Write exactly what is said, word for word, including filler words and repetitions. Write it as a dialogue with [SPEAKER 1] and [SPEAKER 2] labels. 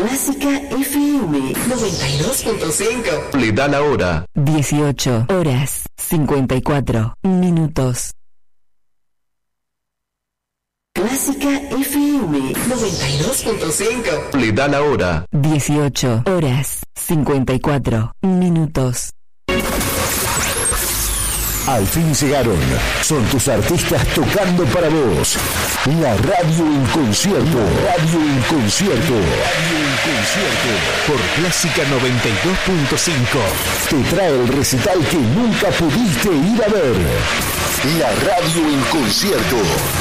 [SPEAKER 1] Clásica F M noventa y dos punto cinco.
[SPEAKER 2] Le da la hora.
[SPEAKER 3] dieciocho horas cincuenta y cuatro minutos.
[SPEAKER 1] Clásica F M noventa y dos punto cinco.
[SPEAKER 2] Le da la hora.
[SPEAKER 3] dieciocho horas cincuenta y cuatro minutos.
[SPEAKER 4] Al fin llegaron. Son tus artistas tocando para vos. La radio en concierto. La radio en concierto. Radio en concierto.
[SPEAKER 2] Por Clásica noventa y dos punto cinco.
[SPEAKER 4] Te trae el recital que nunca pudiste ir a ver. La radio en concierto.